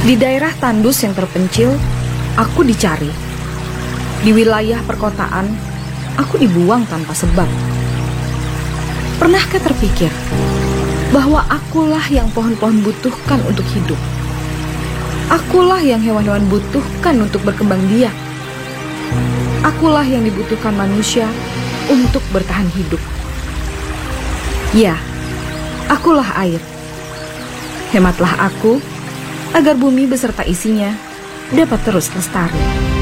Di daerah tandus yang terpencil, aku dicari. Di wilayah perkotaan, aku dibuang tanpa sebab. Pernahkah terpikir bahwa akulah yang pohon-pohon butuhkan untuk hidup? Akulah yang hewan-hewan butuhkan untuk berkembang biak. Akulah yang dibutuhkan manusia untuk bertahan hidup. Ya, akulah air. Hematlah aku, agar bumi beserta isinya dapat terus lestari.